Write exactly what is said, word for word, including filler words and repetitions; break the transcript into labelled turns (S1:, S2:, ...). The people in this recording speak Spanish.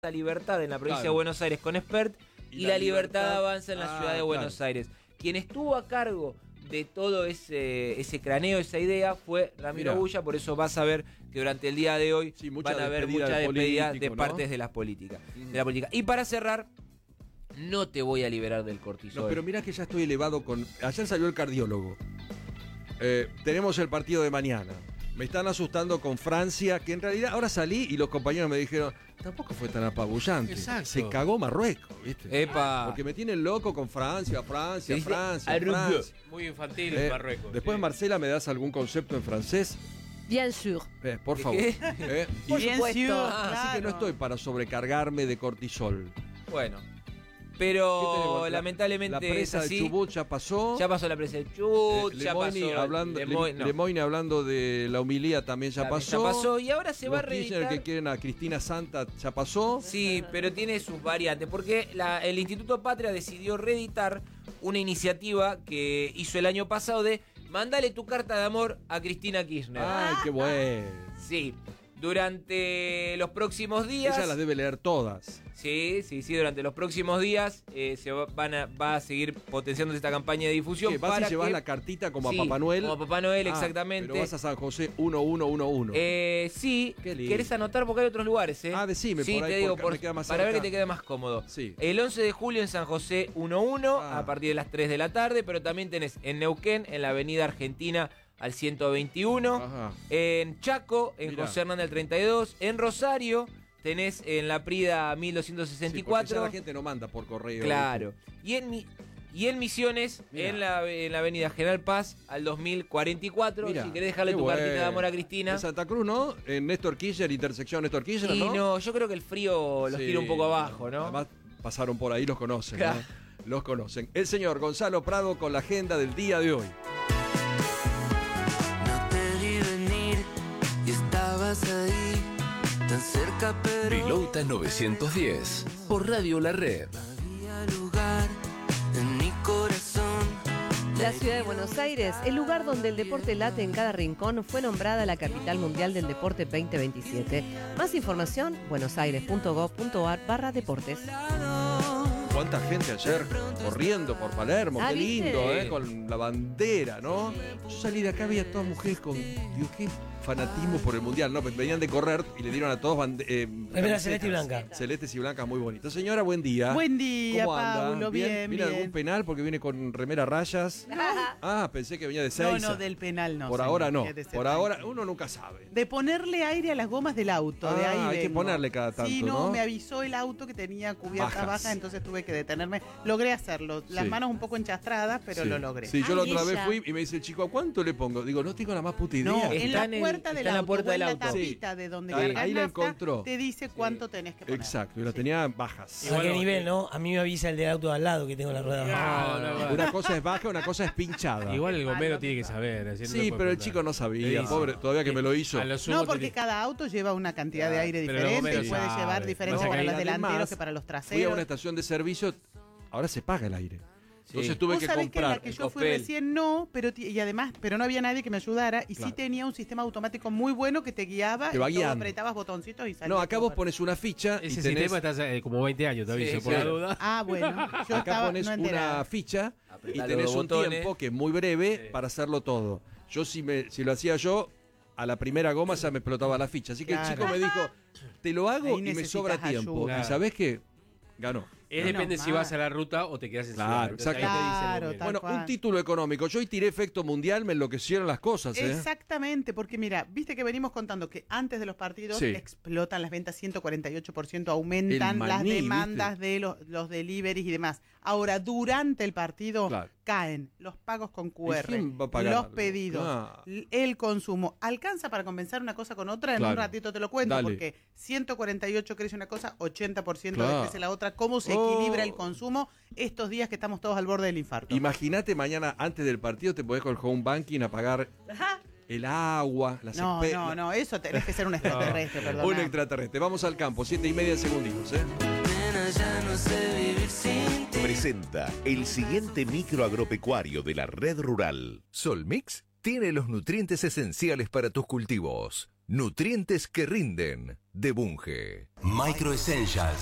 S1: La Libertad en la provincia
S2: Claro.
S1: de Buenos Aires con Expert y, y la, la libertad, libertad avanza en la ah, ciudad de Buenos claro. Aires. Quien estuvo a cargo de todo ese, ese craneo, esa idea, fue Ramiro Bulla, por eso vas a ver que durante el día de hoy sí, van a haber muchas despedidas de, ¿no? partes de las políticas, mm. de la política. Y para cerrar, no te voy a liberar del cortisol.
S2: No, pero mirá que ya estoy elevado con... Ayer salió el cardiólogo. Eh, tenemos el partido de mañana. Me están asustando con Francia, que en realidad ahora salí y los compañeros me dijeron, tampoco fue tan apabullante. Exacto. Se cagó Marruecos, ¿viste?
S1: Epa.
S2: Porque me tienen loco con Francia, Francia, Francia, Francia.
S3: Muy infantil
S2: eh,
S3: Marruecos.
S2: Después, sí. Marcela, ¿me das algún concepto en francés?
S4: Bien sûr.
S2: Eh, por favor. Eh,
S4: por
S2: y,
S4: supuesto.
S2: Ah, claro. Así que no estoy para sobrecargarme de cortisol.
S1: Bueno. Pero lamentablemente
S2: la presa
S1: es así.
S2: de Chubut ya pasó.
S1: Ya pasó la presa de Chubut,
S2: eh,
S1: ya
S2: Lemoyne
S1: pasó.
S2: Hablando,
S1: Lemoyne, no.
S2: Lemoyne hablando de la humilía también ya
S1: también
S2: pasó.
S1: Ya pasó y ahora se
S2: Los
S1: va a reeditar.
S2: El que quieren a Cristina Santa ya pasó.
S1: Sí, pero tiene sus variantes. Porque la, el Instituto Patria decidió reeditar una iniciativa que hizo el año pasado de mandale tu carta de amor a Cristina Kirchner.
S2: Ay, qué bueno.
S1: Sí. Durante los próximos días...
S2: Ella las debe leer todas.
S1: Sí, sí, sí. Durante los próximos días eh, se va, van a, va a seguir potenciándose esta campaña de difusión.
S2: ¿Qué, ¿Vas
S1: para
S2: a llevar
S1: que...
S2: la cartita como
S1: sí,
S2: a Papá Noel?
S1: Como a Papá Noel,
S2: ah,
S1: exactamente.
S2: Pero vas a San José uno uno uno uno.
S1: Eh, sí. ¿Querés anotar? Porque hay otros lugares, ¿eh?
S2: Ah, decime,
S1: sí,
S2: por ahí
S1: te digo,
S2: por,
S1: por,
S2: me queda más
S1: para
S2: cerca.
S1: ver que te quede más cómodo.
S2: Sí.
S1: El once de julio en San José uno uno,
S2: ah.
S1: a partir de las tres de la tarde, pero también tenés en Neuquén, en la avenida Argentina al ciento veintiuno,
S2: Ajá.
S1: en Chaco, en
S2: Mirá.
S1: José Hernández al treinta y dos, en Rosario tenés en la Prida mil doscientos sesenta y cuatro.
S2: Sí, porque ya la gente no manda por correo.
S1: Claro. Y en, mi, y en Misiones, en la, en la avenida General Paz al dos mil cuarenta y cuatro. Mirá, si querés dejarle tu bueno. cartita de amor a Cristina.
S2: En Santa Cruz, ¿no? En Néstor Kirchner, intersección Néstor Kirchner,
S1: y
S2: ¿no?
S1: Y no, yo creo que el frío los sí. tira un poco abajo, ¿no?
S2: Además pasaron por ahí, los conocen,
S1: claro.
S2: ¿no? Los conocen. El señor Gonzalo Prado con la agenda del día de hoy.
S5: Estabas ahí, tan cerca pero...
S6: Pilota novecientos diez, por Radio La Red.
S5: Había lugar en mi corazón.
S4: La ciudad de Buenos Aires, el lugar donde el deporte late en cada rincón, fue nombrada la capital mundial del deporte veinte veintisiete. Más información, buenosaires.gov.ar barra deportes.
S2: Cuánta gente ayer corriendo por Palermo,
S4: ah,
S2: qué
S4: ¿viste?
S2: lindo, ¿eh? Con la bandera, ¿no? Yo salí de acá, había todas mujeres con, digo, qué fanatismo por el mundial, ¿no? Venían de correr y le dieron a todos bande- eh,
S7: remera celeste y blanca.
S2: Celestes y blancas, muy bonito. Señora, buen día.
S8: Buen día,
S2: ¿Cómo anda?
S8: Paulo, bien, bien.
S2: ¿Viene algún penal porque viene con remera rayas?
S8: No.
S2: Ah, pensé que venía de seis.
S8: No, no, del penal no.
S2: Por
S8: señor,
S2: ahora no.
S8: por
S2: ahora uno nunca sabe.
S8: De ponerle aire a las gomas del auto,
S2: ah,
S8: de ahí
S2: hay
S8: vengo.
S2: que ponerle cada tanto,
S8: sí, no,
S2: ¿no?
S8: me avisó el auto que tenía cubierta
S2: Bajas.
S8: baja, entonces tuve que detenerme. Logré hacerlo. Las
S2: sí.
S8: manos un poco enchastradas, pero
S2: sí.
S8: lo logré.
S2: Sí, yo
S4: Ay,
S2: la otra
S4: ella.
S2: vez fui y me dice el chico, ¿a cuánto le pongo? Digo, no tengo la más puta idea.
S8: No, en
S1: Está
S8: la
S1: en
S8: puerta
S1: el-
S8: del
S1: está en la
S8: auto,
S1: puerta
S8: o
S1: del
S8: en la
S1: auto.
S8: tapita de donde
S2: Ahí-
S8: cargas
S2: ahí la
S8: nafta,
S2: encontró.
S8: te dice cuánto tenés que poner.
S2: Exacto, y la tenía bajas.
S7: ¿A qué nivel, no? A mí me avisa el del auto de al lado que tengo la rueda baja.
S3: No, no, no.
S2: Una cosa es baja, una cosa es pinchada.
S3: Igual el gomero tiene que saber. así no
S2: Sí,
S3: le puede
S2: pero el
S3: preguntar.
S2: chico no
S3: Le
S2: sabía,
S3: dice.
S2: pobre, todavía que me lo hizo.
S3: A lo sumo
S8: No, porque
S3: tiene-
S8: cada auto lleva una cantidad de aire
S3: pero
S8: diferente,
S3: luego
S8: y
S3: menos
S8: puede
S3: sabe.
S8: llevar diferente
S3: No,
S8: para
S3: y
S8: los
S2: además,
S8: delanteros que para los
S2: Fui a
S8: traseros.
S2: una estación de servicio, ahora se paga el aire. Entonces tuve
S8: Vos
S2: que
S8: sabés que en la
S2: comprar.
S8: que
S1: el
S8: yo fui
S1: Copel.
S8: recién no, pero ti- y además, pero no había nadie que me ayudara y
S2: Claro.
S8: sí tenía un sistema automático muy bueno que te guiaba
S2: Te va
S8: y todo
S2: guiando.
S8: apretabas botoncitos y salías.
S2: No, acá
S8: todo
S2: vos pones una ficha y
S3: Ese
S2: tenés,
S3: sistema está hace como veinte años, te aviso,
S1: Sí,
S3: por
S1: sí.
S3: la duda.
S8: Ah, bueno, yo
S2: acá
S8: estaba
S2: pones
S8: no
S2: una
S8: enterada.
S2: ficha y
S1: Apretá
S2: tenés
S1: los
S2: un
S1: botones.
S2: tiempo que es muy breve para hacerlo todo. Yo si me si lo hacía yo, a la primera goma ya me explotaba la ficha. Así que
S8: Claro.
S2: el chico me dijo, te lo hago
S8: Ahí
S2: y me
S8: necesitas
S2: sobra tiempo.
S8: ayuda.
S2: ¿Y sabés qué? Ganó.
S3: Es
S8: Menos
S3: depende si
S8: mal.
S3: vas a la ruta o te quedas en
S2: Claro,
S3: ciudad. Entonces, ahí te dice el
S8: Claro,
S3: gomero.
S8: tal
S2: Bueno,
S8: cual.
S2: un título económico. Yo hoy tiré efecto mundial, me enloquecieron las cosas, ¿eh?
S8: Exactamente, porque mira, viste que venimos contando que antes de los partidos
S2: Sí.
S8: explotan las ventas ciento cuarenta y ocho por ciento, aumentan
S2: El
S8: las
S2: maní,
S8: demandas de los, los deliveries y demás. Ahora, durante el partido
S2: Claro.
S8: caen los pagos con Q R,
S2: ¿Y quién va a pagar?
S8: los pedidos,
S2: Claro.
S8: l- el consumo. ¿Alcanza para compensar una cosa con otra? En
S2: Claro.
S8: un ratito te lo cuento,
S2: Dale.
S8: porque ciento cuarenta y ocho crece una cosa, ochenta por ciento
S2: Claro.
S8: crece la otra. ¿Cómo se
S2: Oh.
S8: equilibra el consumo estos días que estamos todos al borde del infarto?
S2: Imagínate mañana, antes del partido, te podés con el home banking a pagar el agua, las
S8: No,
S2: espe-
S8: no, no, eso tenés que ser un extraterrestre, perdón.
S2: Un extraterrestre. Vamos al campo, siete y media segunditos, ¿eh?
S5: Nena, ya no sé vivir sin ti.
S6: Presenta el siguiente micro agropecuario de la red rural. Solmix tiene los nutrientes esenciales para tus cultivos.
S9: Nutrientes que rinden. De Bunge.
S10: Micro Essentials.